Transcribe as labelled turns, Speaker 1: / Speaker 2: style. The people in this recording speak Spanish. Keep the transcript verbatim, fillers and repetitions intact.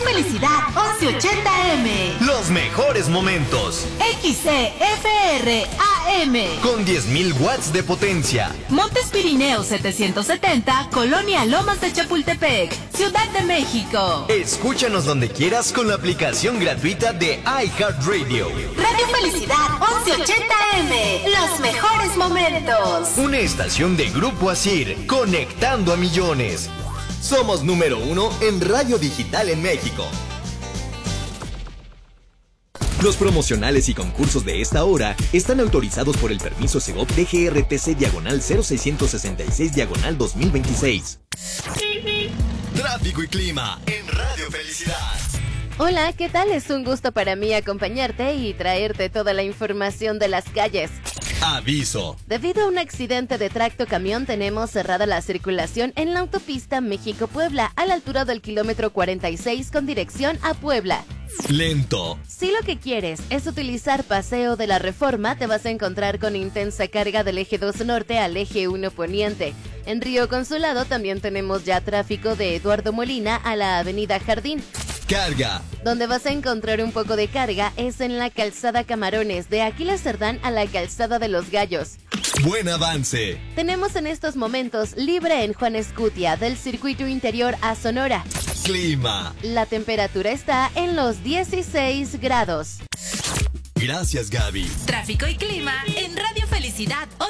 Speaker 1: Felicidad once ochenta eme.
Speaker 2: Los mejores momentos.
Speaker 1: X C F R A M.
Speaker 2: Con diez mil watts de potencia.
Speaker 1: Montes Pirineos setecientos setenta, Colonia Lomas de Chapultepec, Ciudad de México.
Speaker 2: Escúchanos donde quieras con la aplicación gratuita de iHeartRadio.
Speaker 1: Radio Felicidad once ochenta eme. Los mejores momentos.
Speaker 2: Una estación de Grupo Asir, conectando a millones. Somos número uno en radio digital en México. Los promocionales y concursos de esta hora están autorizados por el permiso Segov D G R T C diagonal cero seiscientos sesenta y seis diagonal dos mil veintiséis. Tráfico y clima en Radio Felicidad.
Speaker 3: Hola, ¿qué tal? Es un gusto para mí acompañarte y traerte toda la información de las calles.
Speaker 2: Aviso.
Speaker 3: Debido a un accidente de tracto camión, tenemos cerrada la circulación en la autopista México-Puebla a la altura del kilómetro cuarenta y seis con dirección a Puebla.
Speaker 2: Lento.
Speaker 3: Si lo que quieres es utilizar Paseo de la Reforma, te vas a encontrar con intensa carga del eje dos norte al eje uno poniente. En Río Consulado también tenemos ya tráfico de Eduardo Molina a la avenida Jardín.
Speaker 2: Carga.
Speaker 3: Donde vas a encontrar un poco de carga es en la calzada Camarones, de Aquila Cerdán a la calzada de los Gallos.
Speaker 2: Buen avance.
Speaker 3: Tenemos en estos momentos libre en Juan Escutia, del circuito interior a Sonora.
Speaker 2: Clima.
Speaker 3: La temperatura está en los dieciséis grados.
Speaker 2: Gracias, Gaby.
Speaker 1: Tráfico y clima en Radio Felicidad